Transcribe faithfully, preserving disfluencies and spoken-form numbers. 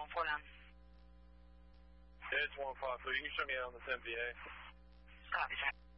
four now. It's one five three. You can show me out on this M V A. Copy, sir.